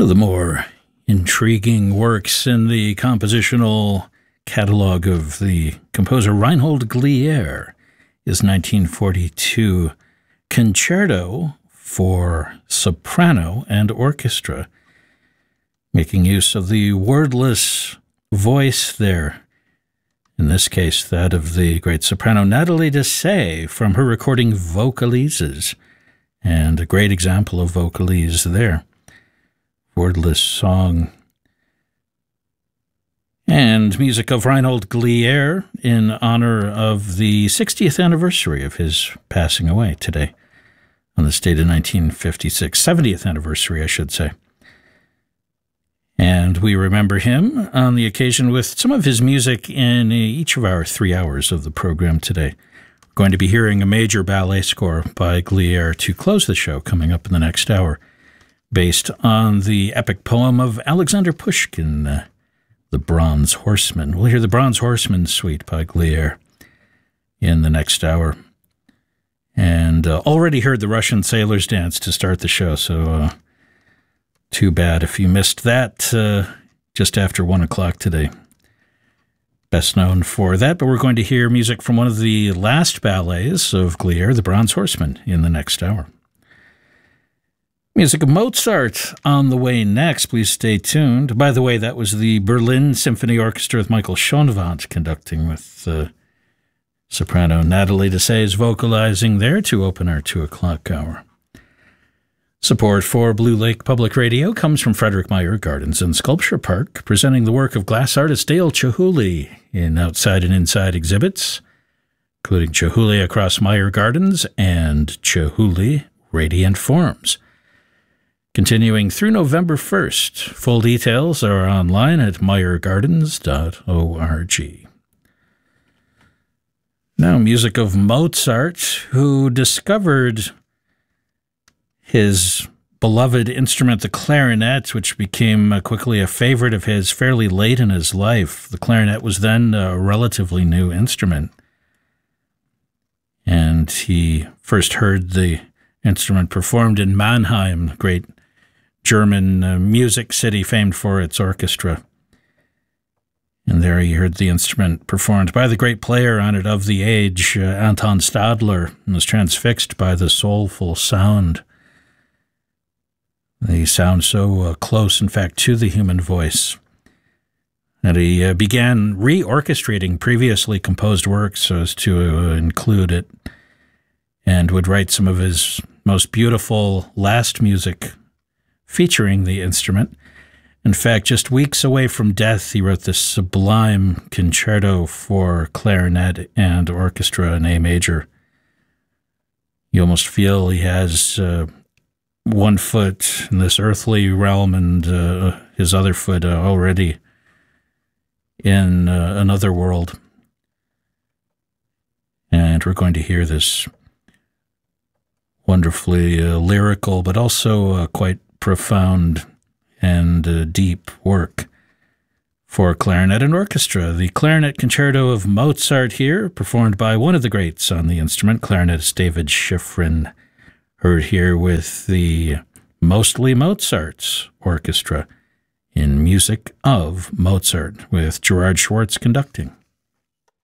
One of the more intriguing works in the compositional catalog of the composer Reinhold Glier is 1942 Concerto for Soprano and Orchestra, making use of the wordless voice there. In this case, that of the great soprano Nathalie Dessay from her recording Vocalises, and a great example of vocalese there. Wordless song. And music of Reinhold Glier in honor of the 60th anniversary of his passing away today, on this date in 1956. 70th anniversary, I should say. And we remember him on the occasion with some of his music in each of our 3 hours of the program today. We're going to be hearing a major ballet score by Glier to close the show coming up in the next hour, based on the epic poem of Alexander Pushkin, The Bronze Horseman. We'll hear the Bronze Horseman Suite by Glier in the next hour. And already heard the Russian Sailor's Dance to start the show, so too bad if you missed that just after 1 o'clock today. Best known for that, but we're going to hear music from one of the last ballets of Glier, The Bronze Horseman, in the next hour. Music of Mozart on the way next. Please stay tuned. By the way, that was the Berlin Symphony Orchestra with Michael Schoenwandt conducting, with soprano Nathalie Dessay vocalizing there to open our 2 o'clock hour. Support for Blue Lake Public Radio comes from Frederick Meyer Gardens and Sculpture Park, presenting the work of glass artist Dale Chihuly in outside and inside exhibits, including Chihuly Across Meyer Gardens and Chihuly Radiant Forms. Continuing through November 1st. Full details are online at meyergardens.org. Now, music of Mozart, who discovered his beloved instrument, the clarinet, which became quickly a favorite of his fairly late in his life. The clarinet was then a relatively new instrument, and he first heard the instrument performed in Mannheim, great German music city famed for its orchestra. And there he heard the instrument performed by the great player on it of the age, Anton Stadler, and was transfixed by the soulful sound. The sound so close, in fact, to the human voice, that he began reorchestrating previously composed works so as to include it, and would write some of his most beautiful last music featuring the instrument. In fact, just weeks away from death, he wrote this sublime concerto for clarinet and orchestra in A major. You almost feel he has one foot in this earthly realm and his other foot already in another world. And we're going to hear this wonderfully lyrical, but also quite profound and deep work for clarinet and orchestra. The Clarinet Concerto of Mozart here, performed by one of the greats on the instrument, clarinetist David Schifrin, heard here with the Mostly Mozart's Orchestra in Music of Mozart, with Gerard Schwartz conducting.